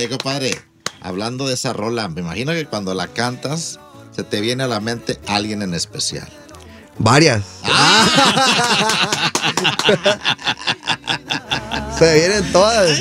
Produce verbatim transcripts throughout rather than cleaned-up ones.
Oye, compadre, hablando de esa rola, me imagino que cuando la cantas se te viene a la mente alguien en especial. Varias. Ah. Se vienen todas.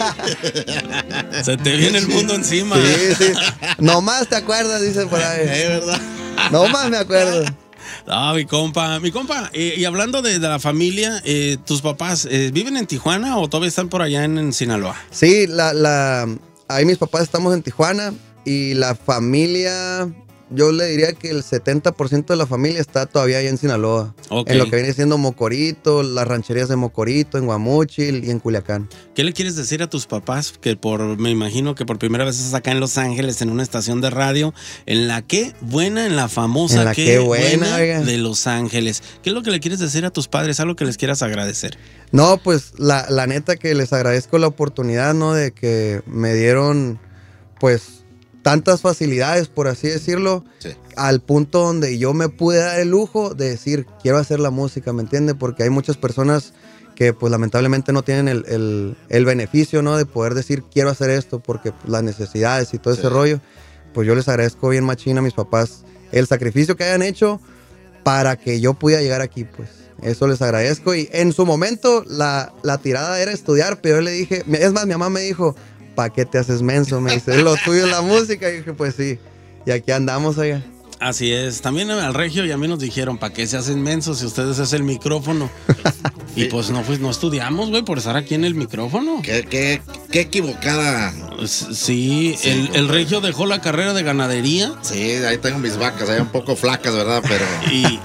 Se te viene el mundo encima. Sí, sí. Nomás te acuerdas, dicen por ahí. Es verdad. Nomás me acuerdo. Ah, mi compa, mi compa, eh, y hablando de, de la familia, eh, ¿tus papás eh, viven en Tijuana o todavía están por allá en, en Sinaloa? Sí, la, la, ahí mis papás estamos en Tijuana y la familia, yo le diría que el setenta por ciento de la familia está todavía allá en Sinaloa. Ok. En lo que viene siendo Mocorito, las rancherías de Mocorito, en Guamúchil y en Culiacán. ¿Qué le quieres decir a tus papás que por, me imagino que por primera vez estás acá en Los Ángeles en una estación de radio en la que buena, en la famosa En la Qué Qué buena, Buena, oiga. de Los Ángeles? ¿Qué es lo que le quieres decir a tus padres? ¿Algo que les quieras agradecer? No, pues la, la neta que les agradezco la oportunidad, ¿no? De que me dieron, pues, tantas facilidades, por así decirlo, Sí. al punto donde yo me pude dar el lujo de decir, quiero hacer la música, ¿me entiendes? Porque hay muchas personas que, pues, lamentablemente no tienen el, el, el beneficio, ¿no? De poder decir, quiero hacer esto, porque pues, las necesidades y todo Sí. ese rollo. Pues yo les agradezco bien machina a mis papás el sacrificio que hayan hecho para que yo pudiera llegar aquí, pues. Eso les agradezco. Y en su momento la, la tirada era estudiar, pero yo le dije, es más, mi mamá me dijo, ¿para qué te haces menso? Me dice, lo tuyo es la música. Y dije, pues sí. Y aquí andamos, oiga. Así es, también al Regio y a mí nos dijeron, ¿para qué se hacen mensos si ustedes es el micrófono? Y pues no, pues no estudiamos, güey, por estar aquí en el micrófono. Qué, qué, qué equivocada. Sí, Sí, el, compadre. el Regio dejó la carrera de ganadería Sí, ahí tengo mis vacas, ahí un poco flacas, ¿verdad? Pero. y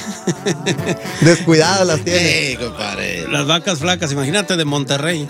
Descuidadas las tiene. ¡Ey, compadre! las vacas flacas, imagínate de Monterrey.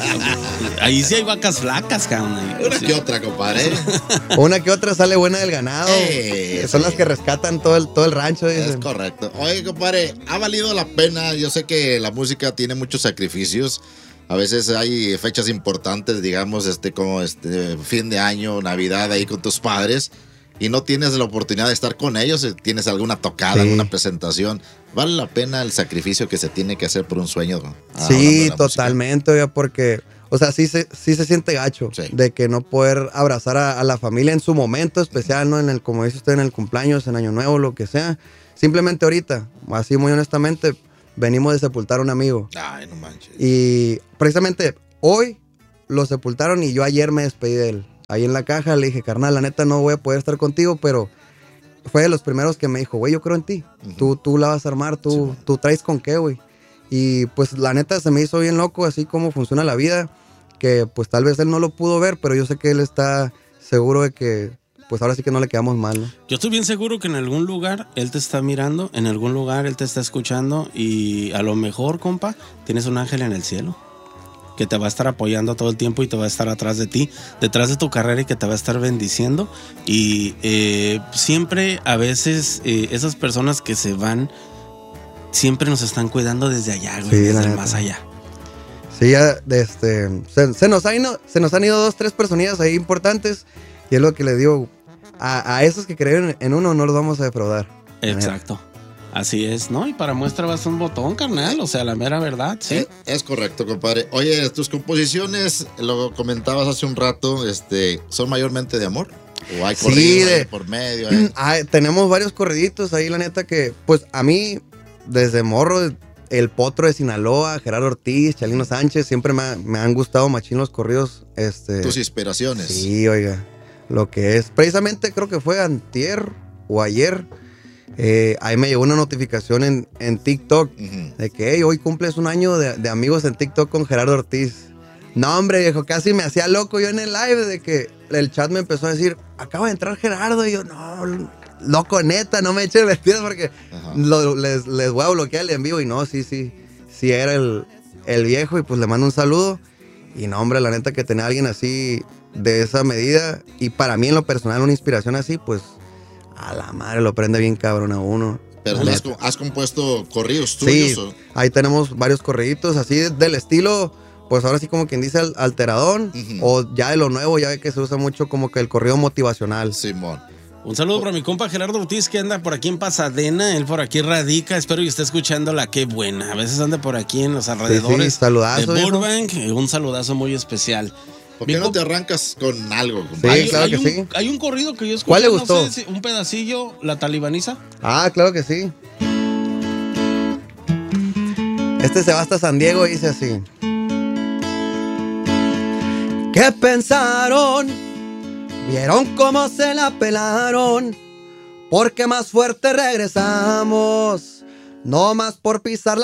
Ahí sí hay vacas flacas, cabrón. Una Sí. que otra, compadre. Una que otra sale buena del ganado. Eh, que son sí. las que rescatan todo el, todo el rancho, Es dicen. correcto. Oye, compadre, ha valido la pena. Yo sé que la música tiene muchos sacrificios. A veces hay fechas importantes, digamos, este, como este fin de año, Navidad, ahí con tus padres, y no tienes la oportunidad de estar con ellos. Tienes alguna tocada, Sí. alguna presentación. ¿Vale la pena el sacrificio que se tiene que hacer por un sueño? hablando de Sí, la totalmente, oiga, porque, o sea, sí se, sí se siente gacho Sí. de que no poder abrazar a, a la familia en su momento especial, ¿no? En el, como dice usted, en el cumpleaños, en Año Nuevo, lo que sea. Simplemente ahorita, así muy honestamente, venimos de sepultar a un amigo. música? Ay, no manches. Y precisamente hoy lo sepultaron y yo ayer me despedí de él. Ahí en la caja le dije, carnal, la neta no voy a poder estar contigo, pero fue de los primeros que me dijo, güey, yo creo en ti. Ujú. Tú, tú la vas a armar, tú, tú traes con qué, güey. Y pues la neta se me hizo bien loco, así como funciona la vida, que pues tal vez él no lo pudo ver, pero yo sé que él está seguro de que pues ahora sí que no le quedamos mal, ¿no? Yo estoy bien seguro que en algún lugar él te está mirando, en algún lugar él te está escuchando y a lo mejor, compa, tienes un ángel en el cielo que te va a estar apoyando todo el tiempo y te va a estar atrás de ti, detrás de tu carrera y que te va a estar bendiciendo. Y eh, siempre, a veces, eh, esas personas que se van, siempre nos están cuidando desde allá, güey, Sí, la desde el neta. más allá. Sí, ya, de este, se, se nos han ido, se nos han ido dos, tres personillas ahí importantes y es lo que le digo, a, a esos que creen en uno no los vamos a defraudar. Exacto. Así es, ¿no? Y para muestra vas un botón, carnal, o sea, la mera verdad, ¿sí? Eh, es correcto, compadre. Oye, tus composiciones, lo comentabas hace un rato, este, ¿son mayormente de amor? ¿O hay Sí, corridos de- ahí por medio? eh? Ah, tenemos varios corriditos ahí, la neta que, pues a mí, desde morro, el Potro de Sinaloa, Gerardo Ortiz, Chalino Sánchez, siempre me, ha- me han gustado machín los corridos. Este, Tus inspiraciones. sí, oiga, lo que es. Precisamente creo que fue antier o ayer, eh, ahí me llegó una notificación en, en TikTok Ujú. de que hey, hoy cumples un año de, de amigos en TikTok con Gerardo Ortiz. No, hombre, viejo, casi me hacía loco yo en el live de que el chat me empezó a decir, acaba de entrar Gerardo, y yo, no, loco, neta, no me eche vestido porque Ajá. lo- les, les voy a bloquear el en vivo. Y no, sí, sí, sí era el, el viejo, y pues le mando un saludo. Y no, hombre, la neta que tener a alguien así de esa medida, y para mí en lo personal una inspiración así, pues a la madre lo prende bien cabrón a uno. Pero La tú has, neta. has compuesto corridos Sí, tuyos. ¿o? ahí tenemos varios corriditos así del estilo, pues ahora sí como quien dice al- alteradón, Ujú. o ya de lo nuevo, ya ve que se usa mucho como que el corrido motivacional. Simón. Un saludo para mi compa Gerardo Ortiz, que anda por aquí en Pasadena, él por aquí radica, espero que esté escuchando la Qué Buena, a veces anda por aquí en los alrededores sí, saludazo, de viejo. Burbank, un saludazo muy especial. ¿Por qué Mi no comp- te arrancas con algo, Sí, compadre? claro hay, que un, sí. hay un corrido que yo escuché. ¿Cuál le no gustó? sé si un pedacillo, La Talibaniza. Ah, claro que sí. Este se va hasta San Diego y dice así. ¿Qué pensaron? Vieron cómo se la pelaron. Porque más fuerte regresamos. No más por pisar la